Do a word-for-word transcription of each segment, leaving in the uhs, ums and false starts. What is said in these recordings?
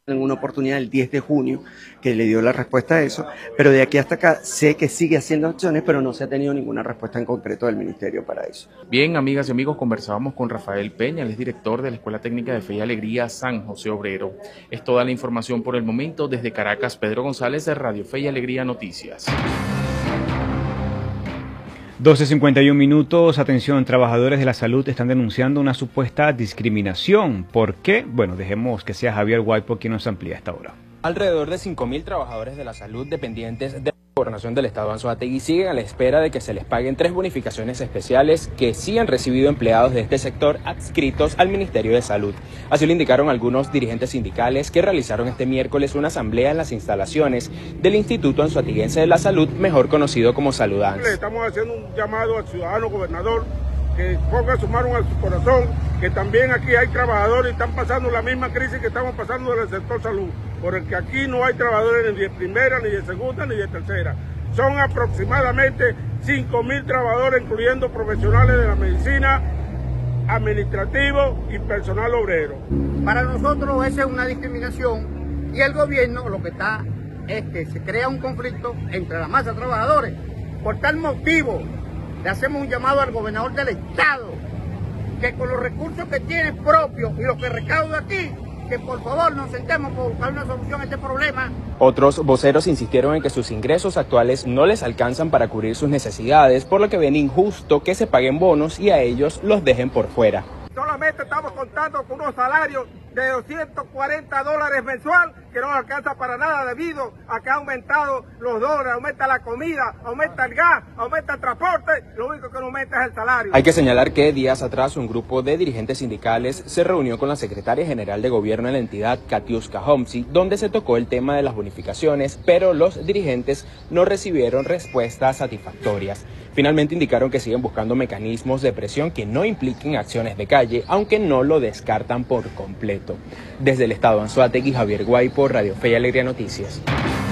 en una oportunidad el diez de junio que le dio la respuesta a eso, pero de aquí hasta acá sé que sigue haciendo acciones, pero no se ha tenido ninguna respuesta en concreto del ministerio para eso. Bien, amigas y amigos, conversábamos con Rafael Peña, él es director de la Escuela Técnica de Fe y Alegría San José Obrero. Es toda la información por el momento. Desde Caracas, Pedro González de Radio Fe y Alegría Noticias. doce cincuenta y un minutos, atención, trabajadores de la salud están denunciando una supuesta discriminación. ¿Por qué? Bueno, dejemos que sea Javier Guaypo quien nos amplía esta hora. Alrededor de cinco mil trabajadores de la salud dependientes de la Gobernación del Estado de Anzoátegui siguen a la espera de que se les paguen tres bonificaciones especiales que sí han recibido empleados de este sector adscritos al Ministerio de Salud. Así lo indicaron algunos dirigentes sindicales que realizaron este miércoles una asamblea en las instalaciones del Instituto Anzoáteguense de la Salud, mejor conocido como Saludans. Estamos haciendo un llamado al ciudadano gobernador que ponga su mano a su corazón, que también aquí hay trabajadores y están pasando la misma crisis que estamos pasando en el sector salud, por el que aquí no hay trabajadores ni de primera, ni de segunda, ni de tercera. Son aproximadamente cinco mil trabajadores, incluyendo profesionales de la medicina, administrativo y personal obrero. Para nosotros esa es una discriminación y el gobierno lo que está es que se crea un conflicto entre la masa de trabajadores. Por tal motivo, le hacemos un llamado al gobernador del estado, que con los recursos que tiene propios y los que recauda aquí, que por favor nos sentemos por buscar una solución a este problema. Otros voceros insistieron en que sus ingresos actuales no les alcanzan para cubrir sus necesidades, por lo que ven injusto que se paguen bonos y a ellos los dejen por fuera. Solamente estamos contando con unos salarios de doscientos cuarenta dólares mensual, que no alcanza para nada debido a que ha aumentado los dólares, aumenta la comida, aumenta el gas, aumenta el transporte, lo único que no aumenta es el salario. Hay que señalar que días atrás un grupo de dirigentes sindicales se reunió con la secretaria general de gobierno de la entidad, Katiuska Homsi, donde se tocó el tema de las bonificaciones, pero los dirigentes no recibieron respuestas satisfactorias. Finalmente indicaron que siguen buscando mecanismos de presión que no impliquen acciones de calle, aunque no lo descartan por completo. Desde el estado de Anzoátegui, Javier Guaypo, Radio Fe y Alegría Noticias.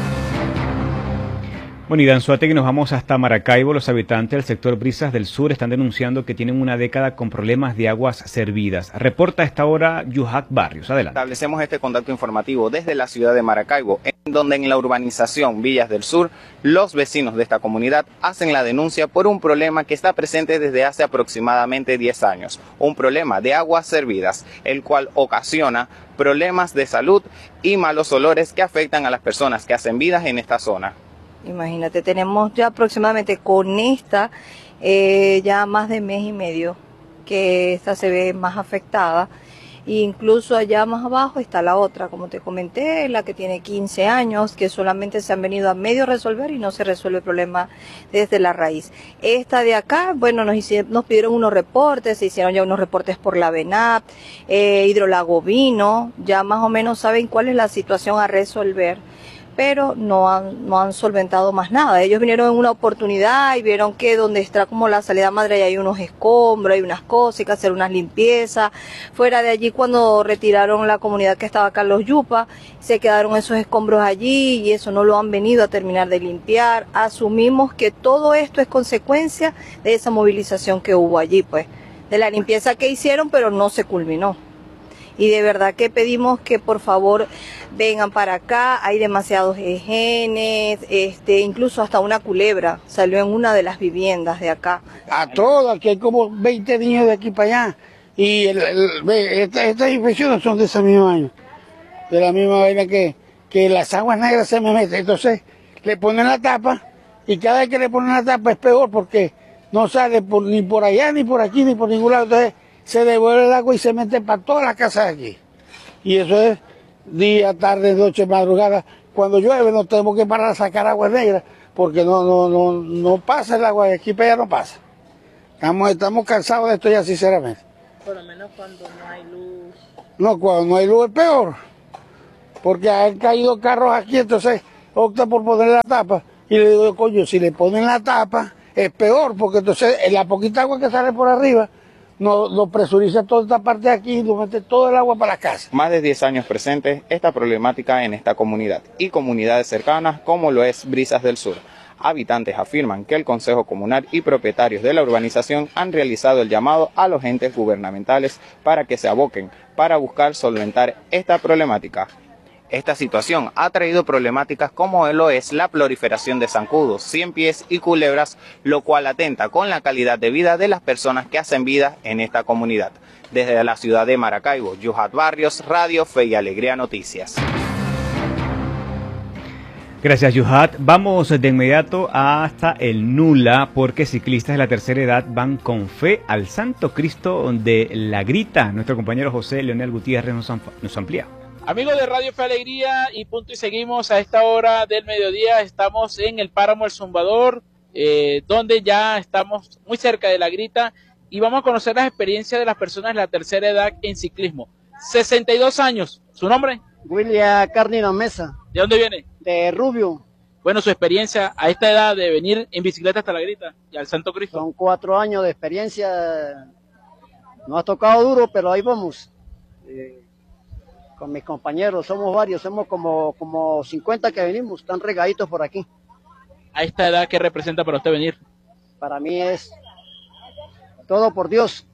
Bueno, y de Anzoátegui nos vamos hasta Maracaibo. Los habitantes del sector Brisas del Sur están denunciando que tienen una década con problemas de aguas servidas. Reporta a esta hora Yuhac Barrios. Adelante. Establecemos este contacto informativo desde la ciudad de Maracaibo, en donde en la urbanización Villas del Sur, los vecinos de esta comunidad hacen la denuncia por un problema que está presente desde hace aproximadamente diez años. Un problema de aguas servidas, el cual ocasiona problemas de salud y malos olores que afectan a las personas que hacen vidas en esta zona. Imagínate, tenemos ya aproximadamente con esta eh, ya más de mes y medio que esta se ve más afectada. E incluso allá más abajo está la otra, como te comenté, la que tiene quince años, que solamente se han venido a medio resolver y no se resuelve el problema desde la raíz. Esta de acá, bueno, nos, hicieron, nos pidieron unos reportes, se hicieron ya unos reportes por la VENAP, eh, Hidrolago vino, ya más o menos saben cuál es la situación a resolver, pero no han, no han solventado más nada. Ellos vinieron en una oportunidad y vieron que donde está como la salida madre hay unos escombros, hay unas cosas, hay que hacer unas limpiezas. Fuera de allí, cuando retiraron la comunidad que estaba acá en Los Yupas, se quedaron esos escombros allí y eso no lo han venido a terminar de limpiar. Asumimos que todo esto es consecuencia de esa movilización que hubo allí, pues, de la limpieza que hicieron, pero no se culminó. Y de verdad que pedimos que por favor vengan para acá, hay demasiados ejenes, este, incluso hasta una culebra salió en una de las viviendas de acá. A todas, que hay como veinte niños de aquí para allá, y el, el, esta, estas infecciones son de ese mismo año, de la misma vaina que, que las aguas negras se me meten, entonces le ponen la tapa, y cada vez que le ponen la tapa es peor porque no sale por, ni por allá, ni por aquí, ni por ningún lado, entonces se devuelve el agua y se mete para todas las casas de aquí. Y eso es día, tarde, noche, madrugada. Cuando llueve no tenemos que parar a sacar agua negra porque no, no, no, no pasa el agua de aquí para allá, no pasa. Estamos, estamos cansados de esto ya, sinceramente. Por lo menos cuando no hay luz. No, cuando no hay luz es peor. Porque han caído carros aquí, entonces opta por poner la tapa. Y le digo, coño, si le ponen la tapa es peor, porque entonces la poquita agua que sale por arriba nos no presuriza toda esta parte de aquí y nos mete todo el agua para la casa. Más de diez años presentes esta problemática en esta comunidad y comunidades cercanas como lo es Brisas del Sur. Habitantes afirman que el Consejo Comunal y propietarios de la urbanización han realizado el llamado a los entes gubernamentales para que se aboquen para buscar solventar esta problemática. Esta situación ha traído problemáticas como lo es la proliferación de zancudos, cien pies y culebras, lo cual atenta con la calidad de vida de las personas que hacen vida en esta comunidad. Desde la ciudad de Maracaibo, Yuhat Barrios, Radio Fe y Alegría Noticias. Gracias, Yuhat. Vamos de inmediato hasta el Nula, porque ciclistas de la tercera edad van con fe al Santo Cristo de la Grita. Nuestro compañero José Leonel Gutiérrez nos, nos amplía. Amigos de Radio Fe Alegría y punto y seguimos a esta hora del mediodía. Estamos en el Páramo El Zumbador, eh, donde ya estamos muy cerca de la Grita y vamos a conocer las experiencias de las personas de la tercera edad en ciclismo. sesenta y dos años. ¿Su nombre? William Carnino Mesa. ¿De dónde viene? De Rubio. Bueno, su experiencia a esta edad de venir en bicicleta hasta la Grita y al Santo Cristo. Son cuatro años de experiencia. Nos ha tocado duro, pero ahí vamos. Eh, con mis compañeros, somos varios, somos como, como cincuenta que venimos, están regaditos por aquí. ¿A esta edad qué representa para usted venir? Para mí es todo por Dios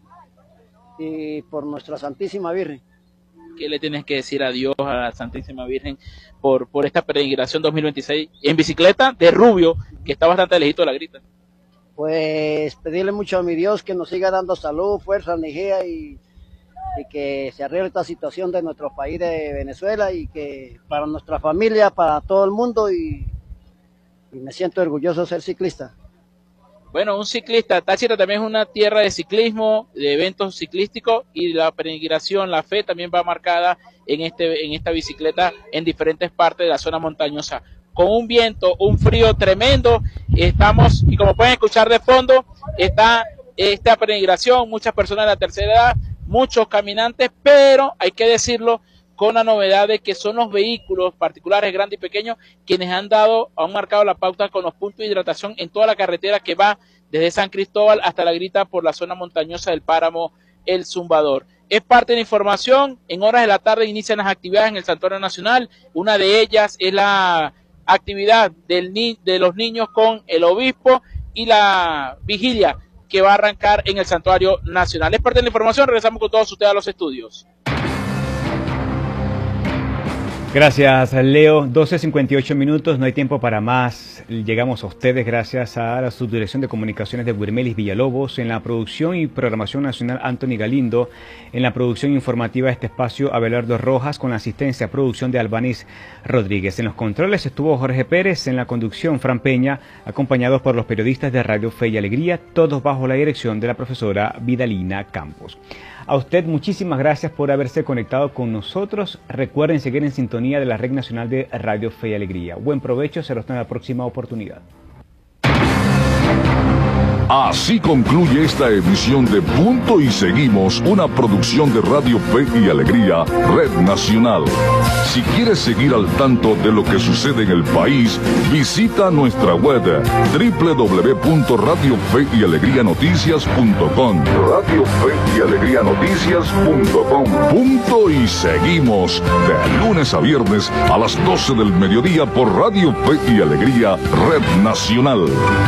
y por nuestra Santísima Virgen. ¿Qué le tienes que decir a Dios, a la Santísima Virgen, por, por esta peregrinación dos mil veintiséis en bicicleta de Rubio, que está bastante lejito de la Grita? Pues pedirle mucho a mi Dios que nos siga dando salud, fuerza, energía y, y que se arregle esta situación de nuestro país de Venezuela y que para nuestra familia, para todo el mundo y, y me siento orgulloso de ser ciclista. Bueno, un ciclista, Táchira también es una tierra de ciclismo, de eventos ciclísticos y la peregrinación, la fe también va marcada en este en esta bicicleta en diferentes partes de la zona montañosa. Con un viento, un frío tremendo, estamos, y como pueden escuchar de fondo, está esta peregrinación, muchas personas de la tercera edad, muchos caminantes, pero hay que decirlo, con la novedad de que son los vehículos particulares, grandes y pequeños, quienes han dado, han marcado la pauta con los puntos de hidratación en toda la carretera que va desde San Cristóbal hasta la Grita por la zona montañosa del Páramo El Zumbador. Es parte de la información, en horas de la tarde inician las actividades en el Santuario Nacional, una de ellas es la actividad del ni de los niños con el obispo y la vigilia que va a arrancar en el Santuario Nacional. Es parte de la información, regresamos con todos ustedes a los estudios. Gracias, Leo. doce cincuenta y ocho minutos, no hay tiempo para más. Llegamos a ustedes gracias a la Subdirección de Comunicaciones de Wirmelis Villalobos, en la producción y programación nacional Anthony Galindo, en la producción informativa de este espacio Abelardo Rojas, con la asistencia a producción de Albanis Rodríguez. En los controles estuvo Jorge Pérez, en la conducción Fran Peña, acompañados por los periodistas de Radio Fe y Alegría, todos bajo la dirección de la profesora Vidalina Campos. A usted muchísimas gracias por haberse conectado con nosotros. Recuerden seguir en sintonía de la Red Nacional de Radio Fe y Alegría. Buen provecho, será hasta la próxima oportunidad. Así concluye esta edición de Punto y Seguimos, una producción de Radio Fe y Alegría, Red Nacional. Si quieres seguir al tanto de lo que sucede en el país, visita nuestra web doble u doble u doble u punto radio fe y alegría noticias punto com. Radio Fe y Alegría Noticias punto com. Punto y Seguimos, de lunes a viernes a las doce del mediodía por Radio Fe y Alegría, Red Nacional.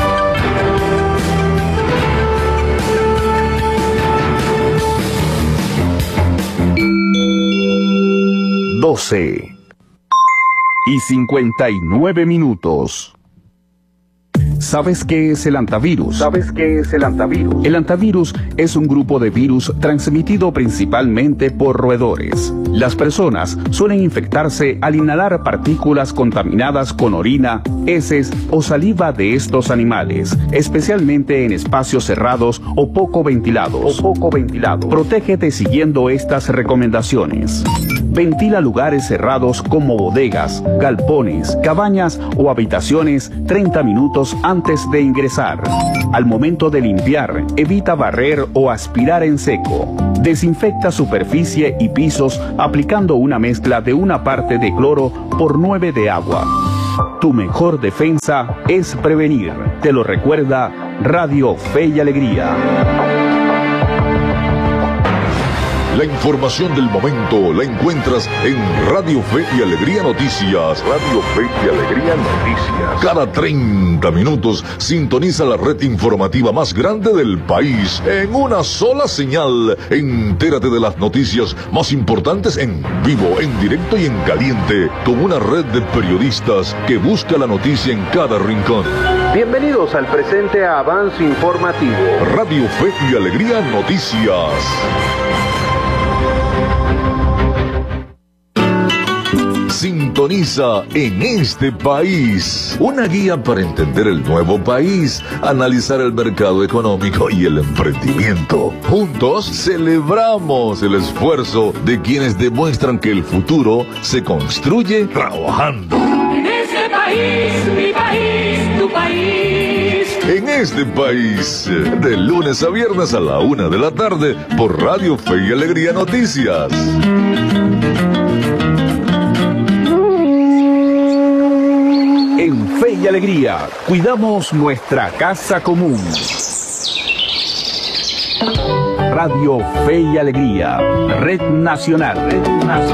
doce y cincuenta y nueve minutos. ¿Sabes qué es el antivirus? ¿Sabes qué es el antivirus? El antivirus es un grupo de virus transmitido principalmente por roedores. Las personas suelen infectarse al inhalar partículas contaminadas con orina, heces o saliva de estos animales, especialmente en espacios cerrados o poco ventilados. O poco ventilados. Protégete siguiendo estas recomendaciones. Ventila lugares cerrados como bodegas, galpones, cabañas o habitaciones treinta minutos antes de ingresar. Al momento de limpiar, evita barrer o aspirar en seco. Desinfecta superficie y pisos aplicando una mezcla de una parte de cloro por nueve de agua. Tu mejor defensa es prevenir. Te lo recuerda Radio Fe y Alegría. La información del momento la encuentras en Radio Fe y Alegría Noticias. Radio Fe y Alegría Noticias. Cada treinta minutos sintoniza la red informativa más grande del país en una sola señal. Entérate de las noticias más importantes en vivo, en directo y en caliente, con una red de periodistas que busca la noticia en cada rincón. Bienvenidos al presente avance informativo. Radio Fe y Alegría Noticias. Sintoniza En este País, una guía para entender el nuevo país, analizar el mercado económico y el emprendimiento. Juntos celebramos el esfuerzo de quienes demuestran que el futuro se construye trabajando. En este país, mi país, tu país. En este país, de lunes a viernes a la una de la tarde, por Radio Fe y Alegría Noticias. En Fe y Alegría, cuidamos nuestra casa común. Radio Fe y Alegría, Red Nacional. Red Nacional.